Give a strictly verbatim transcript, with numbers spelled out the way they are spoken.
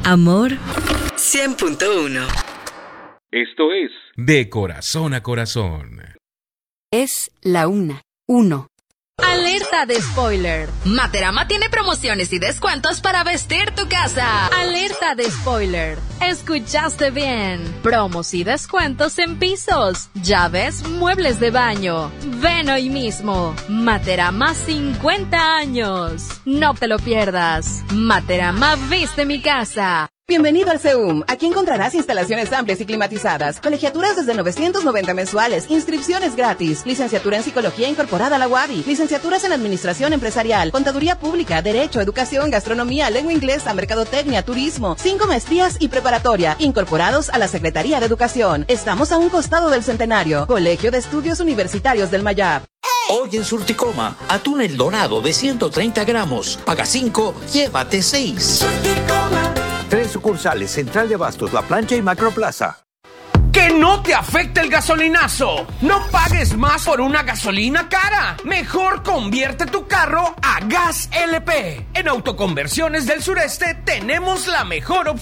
Amor cien punto uno. Esto es De Corazón a Corazón. Es la una. Uno. Alerta de spoiler. Materama tiene promociones y descuentos para vestir tu casa. Alerta de spoiler. Escuchaste bien. Promos y descuentos en pisos, llaves, muebles de baño. Ven hoy mismo. Materama cincuenta años. No te lo pierdas. Materama viste mi casa. Bienvenido al CEUM. Aquí encontrarás instalaciones amplias y climatizadas, colegiaturas desde novecientos noventa mensuales, inscripciones gratis, licenciatura en Psicología incorporada a la U A B I, licenciaturas en Administración Empresarial, Contaduría Pública, Derecho, Educación, Gastronomía, Lengua Inglesa, Mercadotecnia, Turismo, cinco maestrías y preparatoria, incorporados a la Secretaría de Educación. Estamos a un costado del Centenario. Colegio de Estudios Universitarios del Mayab. Hoy en Surticoma, atún El Dorado de ciento treinta gramos. Paga cinco, llévate seis. Tres sucursales, Central de Abastos, La Plancha y Macroplaza. ¡Que no te afecte el gasolinazo! ¡No pagues más por una gasolina cara! Mejor convierte tu carro a Gas L P. En Autoconversiones del Sureste tenemos la mejor opción.